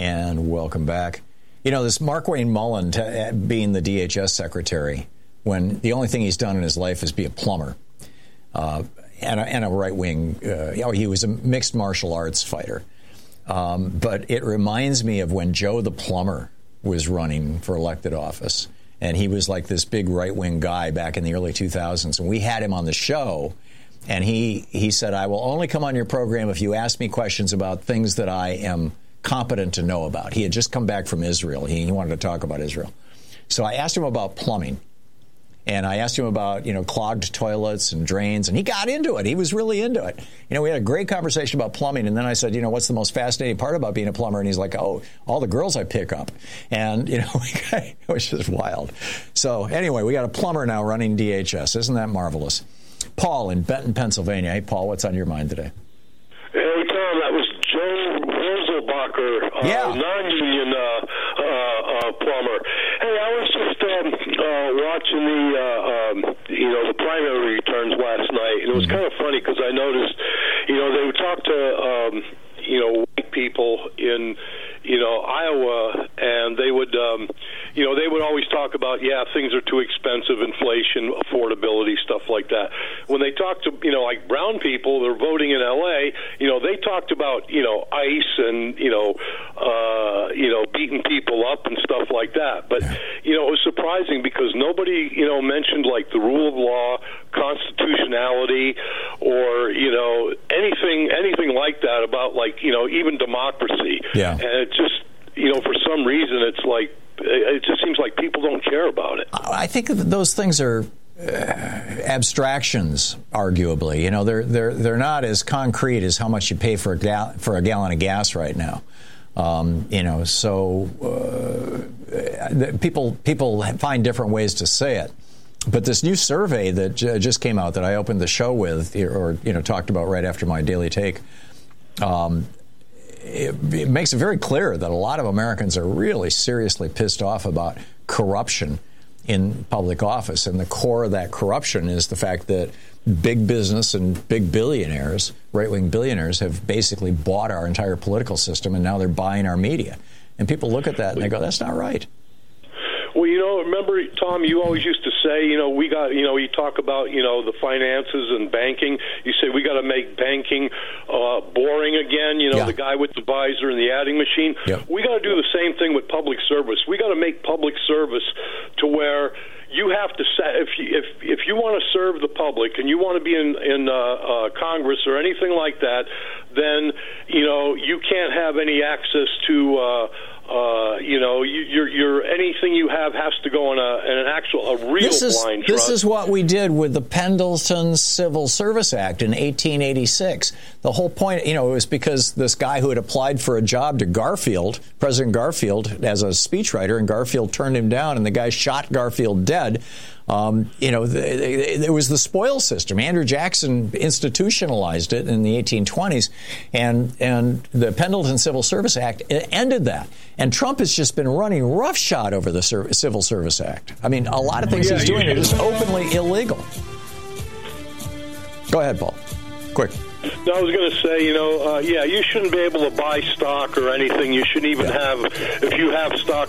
and welcome back. You know, this Markwayne Mullin being the DHS secretary, when the only thing he's done in his life is be a plumber and a right-wing, he was a mixed martial arts fighter. But it reminds me of when Joe the plumber was running for elected office, and he was like this big right-wing guy back in the early 2000s, and we had him on the show, and he said, I will only come on your program if you ask me questions about things that I am competent to know about. He had just come back from Israel. He wanted to talk about Israel. So I asked him about plumbing. And I asked him about, clogged toilets and drains, and he got into it. He was really into it. We had a great conversation about plumbing, and then I said, what's the most fascinating part about being a plumber? And he's like, oh, all the girls I pick up. And, it was just wild. So anyway, we got a plumber now running DHS. Isn't that marvelous? Paul in Benton, Pennsylvania. Hey, Paul, what's on your mind today? Hey, Tom, that was Joe Roselbacher, non-union plumber. Hey, I was just watching the primary returns last night, and it was kind of funny because I noticed, they would talk to, white people in, Iowa, and they would, they would always talk about, things are too expensive, inflation, affordability, stuff like that. When they talked to, like brown people, they're voting in L.A., they talked about, ICE and, beating people up and stuff like that. But, it was surprising because nobody, mentioned like the rule of law, constitutionality, or, anything like that about like, even democracy. Yeah. And it just, for some reason, it's like, it just seems like people don't care about it. I think those things are abstractions, arguably. They're not as concrete as how much you pay for a gallon of gas right now. People find different ways to say it. But this new survey that just came out that I opened the show with, or talked about right after my daily take, it makes it very clear that a lot of Americans are really seriously pissed off about corruption in public office. And the core of that corruption is the fact that big business and big billionaires, right-wing billionaires, have basically bought our entire political system, and now they're buying our media. And people look at that and they go, that's not right. Well, remember, Tom, you always used to say, we got, you talk about, the finances and banking. You say we got to make banking boring again, the guy with the visor and the adding machine. Yep. We got to do the same thing with public service. We got to make public service to where you have to say, if you want to serve the public and you want to be in Congress or anything like that, then, you can't have any access to your anything you have has to go on a real blind trust. This is what we did with the Pendleton Civil Service Act in 1886. The whole point, it was because this guy who had applied for a job to Garfield, President Garfield, as a speechwriter, and Garfield turned him down, and the guy shot Garfield dead. It was the spoil system. Andrew Jackson institutionalized it in the 1820s, and the Pendleton Civil Service Act ended that. And Trump has just been running roughshod over the Civil Service Act. I mean, a lot of things he's doing are just openly illegal. Go ahead, Paul. Quick. No, I was going to say, you shouldn't be able to buy stock or anything. You shouldn't even have, if you have stock